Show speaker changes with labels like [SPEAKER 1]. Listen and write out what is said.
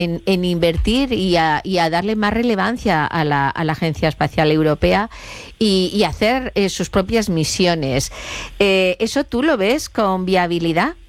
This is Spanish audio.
[SPEAKER 1] en invertir y a darle más relevancia a la Agencia Espacial Europea y hacer sus propias misiones. ¿Eso tú lo ves con viabilidad?